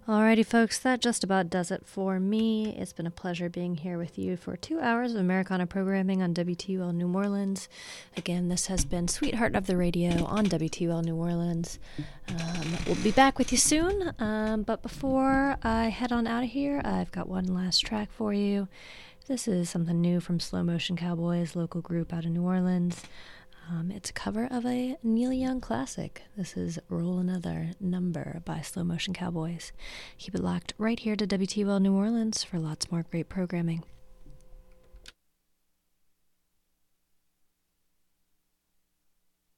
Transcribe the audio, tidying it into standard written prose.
Alrighty, folks, that just about does it for me. It's been a pleasure being here with you for 2 hours of Americana programming on WTUL New Orleans. Again, this has been Sweetheart of the Radio on WTUL New Orleans. We'll be back with you soon, but before I head on out of here, I've got one last track for you. This is something new from Slow Motion Cowboys, local group out of New Orleans. It's a cover of a Neil Young classic. This is Roll Another Number by Slow Motion Cowboys. Keep it locked right here to WTUL New Orleans for lots more great programming.